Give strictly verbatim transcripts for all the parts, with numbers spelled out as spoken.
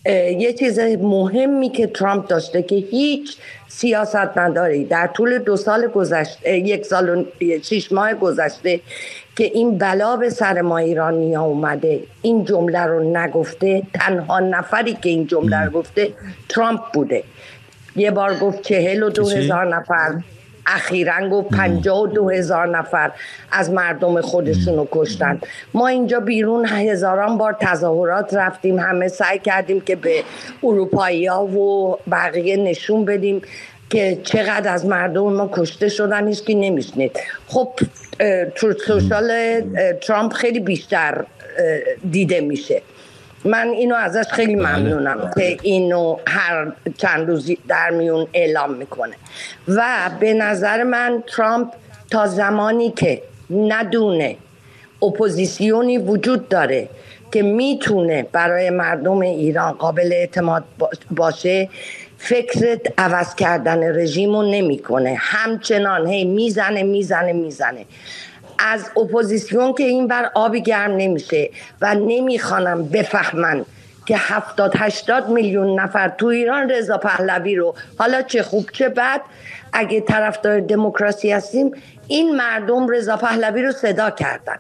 یه چیز مهمی که ترامپ داشته که هیچ سیاستمداری در طول دو سال گذشته، یک سال و شش ماه گذشته که این بلا به سر ما ایرانی ها اومده این جمله رو نگفته. تنها نفری که این جمله رو گفته ترامپ بوده. یه بار گفت چهل و دو هزار نفر، اخیراً گفت پنجاه و دو هزار نفر از مردم خودشونو کشتن. ما اینجا بیرون هزاران بار تظاهرات رفتیم، همه سعی کردیم که به اروپایی ها و بقیه نشون بدیم که چقدر از مردم ما کشته شدن، هیچ کی نمیشنید. خب تروت سوشال ترامپ خیلی بیشتر دیده میشه. من اینو ازش خیلی ممنونم که اینو هر چند روزی در میون اعلام میکنه. و به نظر من ترامپ تا زمانی که ندونه اپوزیسیونی وجود داره که میتونه برای مردم ایران قابل اعتماد باشه، فکر عوض کردن رژیمو نمیکنه. همچنان هی میزنه میزنه میزنه از اپوزیسیون که این بر آبی گرم نمیشه و نمیخوانم بفهمن که هفتاد هشتاد میلیون نفر تو ایران رضا پهلوی رو، حالا چه خوب چه بد، اگه طرفدار دموکراسی هستیم، این مردم رضا پهلوی رو صدا کردن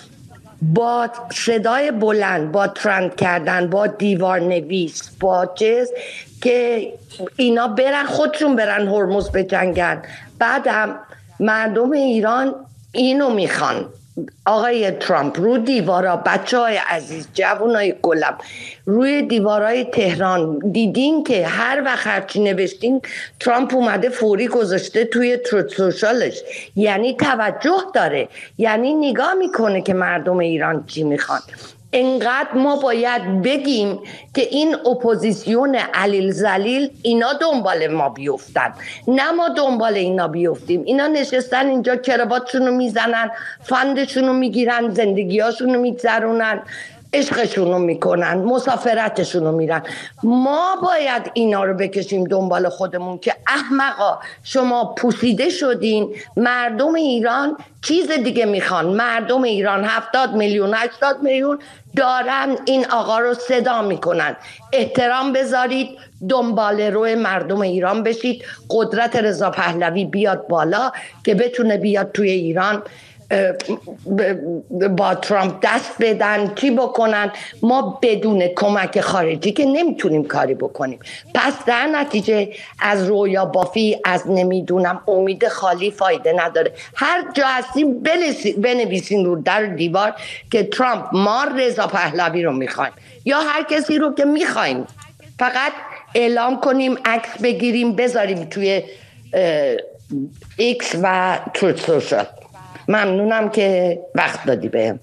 با صدای بلند، با ترند کردن، با دیوار نویس، با چیز که اینا برن خودشون برن هرمز بجنگن. بعدم مردم ایران اینو میخوان. آقای ترامپ رو دیوارا، بچه های عزیز، جوانای گلم، روی دیوارای تهران دیدین که هر وقت هرچی نوشتین ترامپ اومده فوری گذاشته توی تروت سوشالش. یعنی توجه داره، یعنی نگاه میکنه که مردم ایران چی میخوان. انقدر ما باید بگیم که این اپوزیسیون علیل زلیل اینا دنبال ما بیفتن، نه ما دنبال اینا بیفتیم. اینا نشستن اینجا کراواتشون رو میزنن، فندشون رو میگیرن، زندگیاشون رو میگذرونن، عشقشون رو میکنن، مسافرتشون رو میرن. ما باید اینا رو بکشیم دنبال خودمون که احمقا شما پوسیده شدین، مردم ایران چیز دیگه میخوان. مردم ایران هفتاد میلیون هشتاد میلیون دارن این آقا رو صدا میکنن. احترام بذارید، دنبال روی مردم ایران بشید، قدرت رضا پهلوی بیاد بالا که بتونه بیاد توی ایران با ترامپ دست بدن، چی بکنن. ما بدون کمک خارجی که نمیتونیم کاری بکنیم. پس در نتیجه از رویا بافی، از نمیدونم امید خالی فایده نداره. هر جا هستیم بنویسین رو در دیوار که ترامپ ما رضا پهلوی رو میخوایم یا هر کسی رو که میخوایم. فقط اعلام کنیم، عکس بگیریم، بذاریم توی ایکس و تروت سوشال. ممنونم که وقت دادی بهم.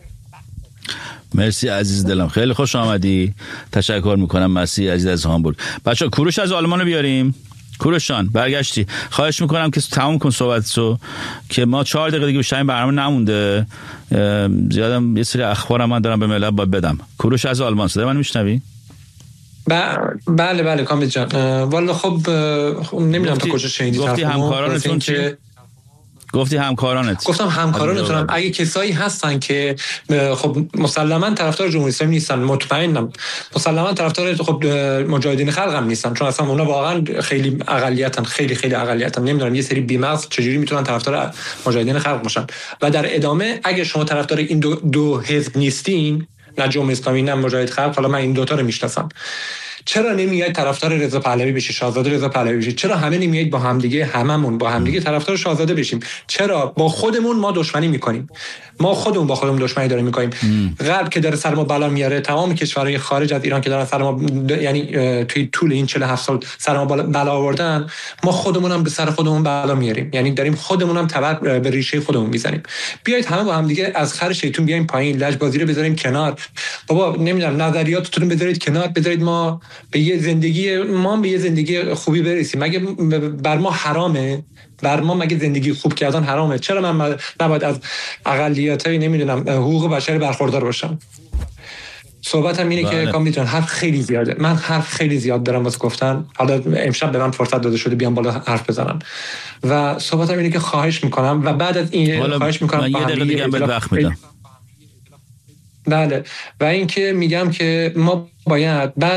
مرسی عزیز دلم، خیلی خوش آمدی. تشکر میکنم. مرسی عزیز از هامبورگ. بچا کوروش از آلمان رو بیاریم. کوروشان برگشتی، خواهش میکنم که تموم کن صحبتشو که ما چهار دقیقه دیگه بیشتر برنامه نمونده. زیادم یه سری اخبارم من دارم به ملت باید بدم. کوروش از آلمان، صدای من میشنوی؟ بله بله کامل جان. والا خب نمیدونم تا کجا شنیدی. گفتی همکارانتون چی؟ گفتی همکارانت. گفتم همکارانتونم. اگه کسایی هستن که خب مسلماً طرفدار جمهوری اسلامی نیستن، مطمئنم مسلماً طرفدار خب مجاهدین خلق هم نیستن، چون اصلا اونا واقعا خیلی اقلیتن، خیلی خیلی اقلیتن. نمیدونم یه سری بی‌مغز چجوری میتونن طرفدار مجاهدین خلق باشن. و در ادامه اگه شما طرفدار این دو, دو حزب نیستین، نه جمهوری اسلامی نه مجاهد خلق، حالا من این دوتا رو میشناسم، چرا نمیاد طرفدار رضا پهلوی بشی، شاهزاده رضا پهلوی بشی؟ چرا همه نمیاد با همدیگه، هممون با همدیگه طرفدار شاهزاده بشیم؟ چرا با خودمون ما دشمنی میکنیم؟ ما خودمون با خودمون دشمنی داریم میکنیم. غرب که داره سر ما بلا میاره، تمام کشورهای خارج از ایران که دارن سر ما، یعنی توی طول این چهل و هفت سال سر ما بلا آوردن، ما خودمون هم به سر خودمون بلا میاریم. یعنی داریم خودمون هم تبر به ریشه خودمون میزنیم. بیایید همه با همدیگه از خر شیطون بیایم پایین، لجبازی رو بذاریم کنار. بابا نمیدونم نظریاتتون رو بذارید کنار، بذارید ما به یه زندگی ما به یه زندگی خوبی برسیم. مگه بر ما حرامه؟ بر ما مگه زندگی خوب کردن حرامه؟ چرا من نباید از اقلیت‌های نمیدونم حقوق بشر برخوردار باشم؟ صحبتم اینه که کامل جان حرف خیلی زیاده، من حرف خیلی زیاد دارم واسه گفتن. حالا امشب به من فرصت داده شده بیام بالا حرف بزنم و صحبتم اینه که خواهش میکنم و بعد از این خواهش میکنم یه دقیقه دیگه بهت وقت میدم. بله و اینکه میگم که ما باید بعد